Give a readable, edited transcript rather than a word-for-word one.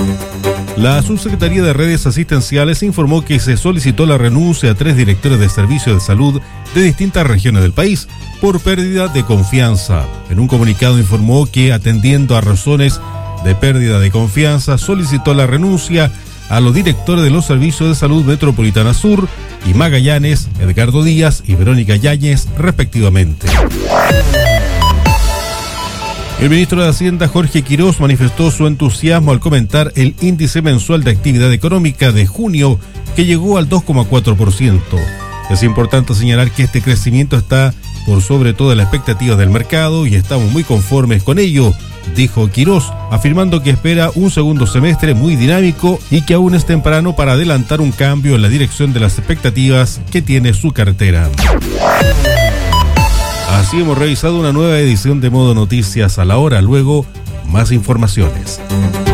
La Subsecretaría de Redes Asistenciales informó que se solicitó la renuncia a 3 directores de servicios de salud de distintas regiones del país por pérdida de confianza. En un comunicado informó que, atendiendo a razones de pérdida de confianza, solicitó la renuncia a los directores de los servicios de salud Metropolitana Sur y Magallanes, Edgardo Díaz y Verónica Yáñez, respectivamente. El ministro de Hacienda, Jorge Quirós, manifestó su entusiasmo al comentar el índice mensual de actividad económica de junio, que llegó al 2,4%. Es importante señalar que este crecimiento está por sobre todas las expectativas del mercado y estamos muy conformes con ello, dijo Quirós, afirmando que espera un segundo semestre muy dinámico y que aún es temprano para adelantar un cambio en la dirección de las expectativas que tiene su cartera. Así hemos revisado una nueva edición de Modo Noticias a la hora. Luego, más informaciones.